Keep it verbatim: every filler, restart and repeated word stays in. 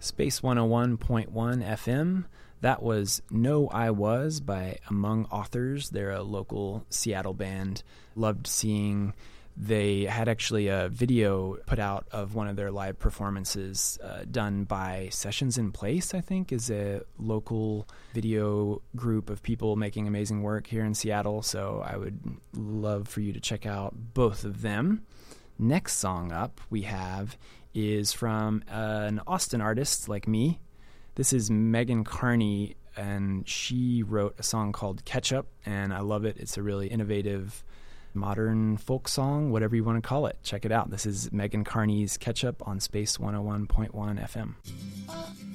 Space one oh one point one F M. That was No I Was by Among Authors. They're a local Seattle band. Loved seeing... They had actually a video put out of one of their live performances uh, done by Sessions in Place, I think, is a local video group of people making amazing work here in Seattle. So I would love for you to check out both of them. Next song up we have is from an Austin artist like me. This is Megan Carney, and she wrote a song called Ketchup, and I love it. It's a really innovative modern folk song, whatever you want to call it. Check it out. This is Megan Carney's Ketchup on Space one oh one point one F M.